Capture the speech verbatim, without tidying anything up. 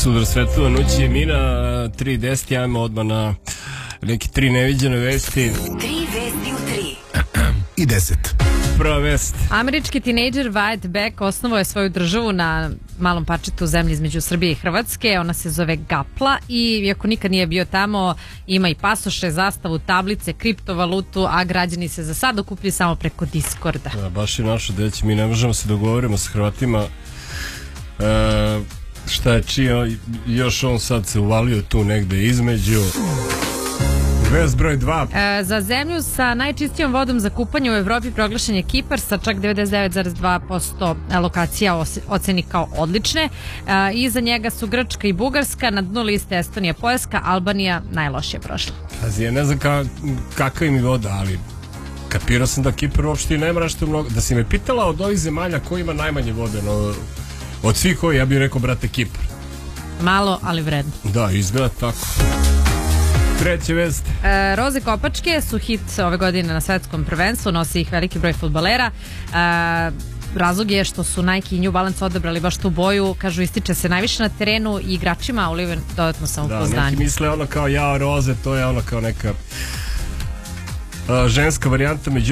Sudar Svetlana Nuć je Mina tri deset, javimo odmah na neke tri neviđene vesti. Tri vesti u tri. I deset. Prva vest. Američki tinejdžer Wyatt Beck osnovao je svoju državu na malom parčetu zemlje između Srbije i Hrvatske. Ona se zove Gapla i iako nikad nije bio tamo, ima i pasoše, zastavu, tablice, kriptovalutu, a građani se za sad okupljuju samo preko Discorda. Da, baš je naša deći, mi ne možemo se dogovorimo s Hrvatima. E, šta je čija, još on sad se uvalio tu negde između. Vest broj dva. E, za zemlju sa najčistijom vodom za kupanje u Evropi proglašen je Kipar sa čak devedeset devet zarez dva posto lokacija oceni kao odlične. E, iza njega su Grčka i Bugarska, na dnu liste Estonija, Poljska, Albanija najlošije prošla. Pazi, ja ne znam ka, kakva im je voda, ali kapirao sam da Kipar uopšte ne mora što mnogo. Da si me pitala od ovih zemalja ko ima najmanje vode, no, od svih koji, ja bih rekao, brate, Kipar. Malo, ali vredno. Da, izgleda tako. Treća vest. E, roze kopačke su hit ove godine na svetskom prvenstvu, nosi ih veliki broj fudbalera. E, razlog je što su Nike i New Balance odabrali baš tu boju, kažu ističe se najviše na terenu i igračima uliven dodatno samopouzdanje. Da, neki misle ono kao ja roze, to je ono kao neka uh, ženska varijanta, međutim